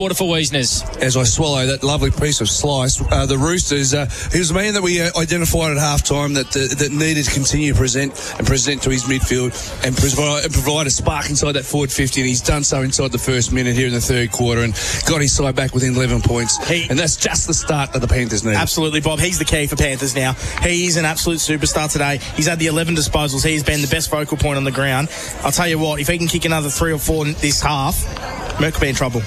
Quarter for Wiesners. As I swallow that lovely piece of slice, the Roosters, he was a man that we identified at half-time that needed to continue to present to his midfield and provide a spark inside that forward 50, and he's done so inside the first minute here in the third quarter and got his side back within 11 points. And that's just the start that the Panthers need. Absolutely, Bob. He's the key for Panthers now. He's an absolute superstar today. He's had the 11 disposals. He's been the best focal point on the ground. I'll tell you what, if he can kick another 3 or 4 this half, Merck will be in trouble.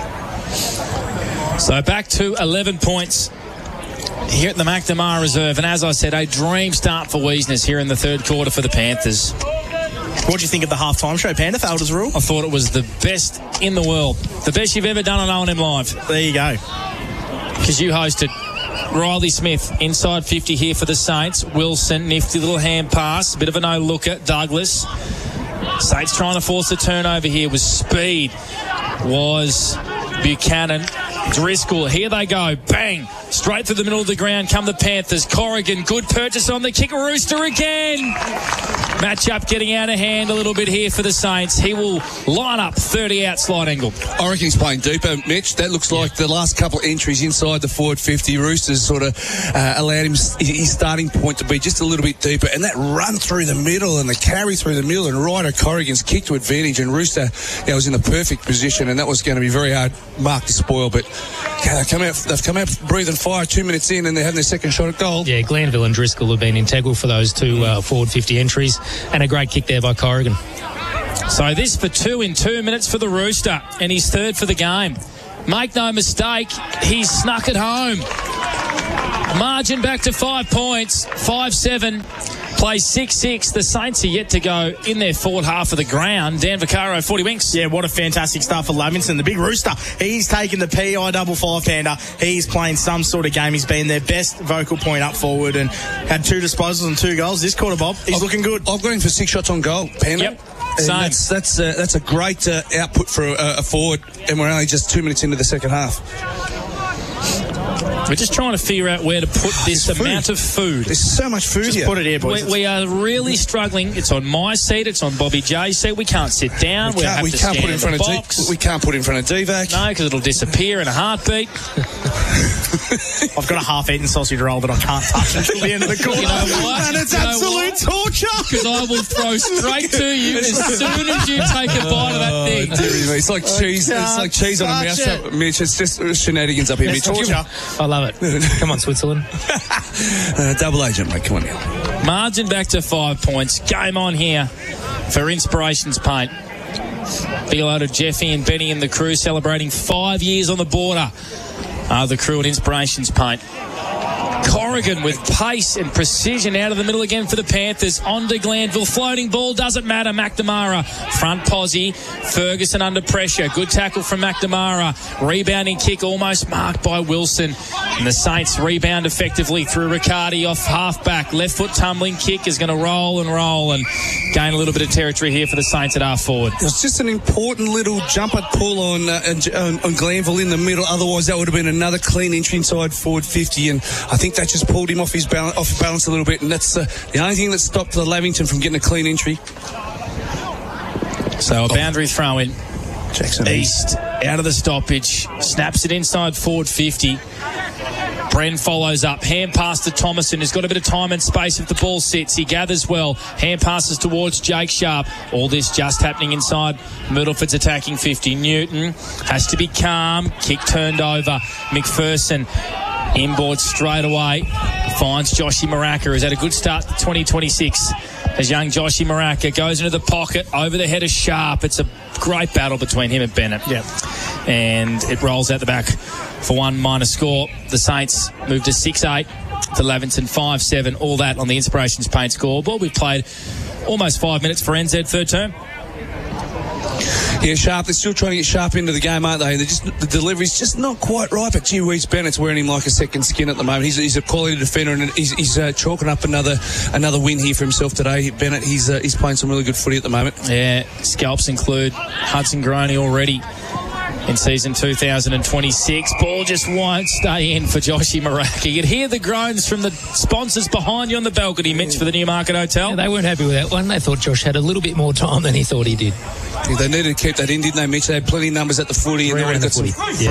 So back to 11 points here at the McNamara Reserve. And as I said, a dream start for Wiesners here in the third quarter for the Panthers. What do you think of the half-time show, Panda, for Elders Rule? I thought it was the best in the world. The best you've ever done on O&M Live. There you go. Because you hosted Riley Smith inside 50 here for the Saints. Wilson, nifty little hand pass. Bit of a no-looker. Douglas. Saints trying to force a turnover here with speed. Was Buchanan. Driscoll, here they go, bang, straight through the middle of the ground come the Panthers. Corrigan, good purchase on the kick. Rooster again. Matchup getting out of hand a little bit here for the Saints. He will line up 30 out slide angle. I reckon he's playing deeper, Mitch. That looks like the last couple of entries inside the forward 50. Roosters sort of allowed him his starting point to be just a little bit deeper, and that run through the middle and the carry through the middle and Ryder Corrigan's kick to advantage, and Rooster was in the perfect position, and that was going to be very hard mark to spoil, but they've come out breathing fire 2 minutes in, and they're having their second shot at goal. Yeah, Glanville and Driscoll have been integral for those two forward 50 entries, and a great kick there by Corrigan. So this for 2 in 2 minutes for the Rooster, and he's third for the game. Make no mistake, he's snuck it home. Margin back to 5 points, 5-7. Plays 6-6. The Saints are yet to go in their forward half of the ground. Dan Vaccaro, 40 winks. Yeah, what a fantastic start for Levinson. The big Rooster, he's taken the PI-55 Panda. He's playing some sort of game. He's been their best vocal point up forward and had 2 disposals and 2 goals this quarter, Bob. He's looking good. I've got him for 6 shots on goal, Panda. Yep. And that's a great output for a forward, and we're only just 2 minutes into the second half. We're just trying to figure out where to put this amount of food. There's so much food just here. Put it here, boys. We are really struggling. It's on my seat. It's on Bobby J's seat. We can't sit down. We can't put it in front of box. We can't put it in front of DVAC. No, because it'll disappear in a heartbeat. I've got a half-eaten sausage roll that I can't touch until the end of the quarter. You know what? And it's absolute torture. Because I will throw straight to you as soon as you take a bite of that thing. It's like cheese. It's like cheese on a mousetrap, Mitch. It's just shenanigans up here, Mitch. Torture. I love it. Come on, Switzerland. Double agent, mate. Come on now. Margin back to 5 points. Game on here for Inspirations Paint. Big hello to Jeffy and Benny and the crew celebrating 5 years on the border. The crew at Inspirations Paint. Corrigan with pace and precision out of the middle again for the Panthers. On to Glanville. Floating ball. Doesn't matter. McNamara. Front posse. Ferguson under pressure. Good tackle from McNamara. Rebounding kick almost marked by Wilson. And the Saints rebound effectively through Riccardi off half-back. Left foot tumbling kick is going to roll and gain a little bit of territory here for the Saints at half forward. It was just an important little jumper pull on Glanville in the middle. Otherwise, that would have been another clean entry inside forward 50, and I think that just pulled him off balance a little bit, and that's the only thing that stopped the Lavington from getting a clean entry. So a boundary throw in. Jackson East out of the stoppage, snaps it inside forward 50. Bren follows up, hand pass to Thomason, who's got a bit of time and space if the ball sits. He gathers well, hand passes towards Jake Sharp. All this just happening inside Myrtleford's attacking 50. Newton has to be calm, kick turned over. McPherson inboard straight away, finds Joshy Maraka, who's had a good start to 2026. As young Joshy Maraka goes into the pocket, over the head of Sharp. It's a great battle between him and Bennett. Yeah. And it rolls out the back for 1 minor score. The Saints move to 6-8 to Lavington 5-7. All that on the Inspirations Paint scoreboard. We've played almost 5 minutes for NZ third term. Yeah, Sharp, they're still trying to get Sharp into the game, aren't they? The delivery's just not quite right, but gee whiz, Bennett's wearing him like a second skin at the moment. He's a quality defender, and he's chalking up another win here for himself today. Bennett, he's playing some really good footy at the moment. Yeah, scalps include Hudson Groney already in season 2026. Ball just won't stay in for Joshy Maraka. You could hear the groans from the sponsors behind you on the balcony, Mitch, for the Newmarket Hotel. Yeah, they weren't happy with that one. They thought Josh had a little bit more time than he thought he did. Yeah, they needed to keep that in, didn't they, Mitch? They had plenty of numbers at the footy. And they would have got some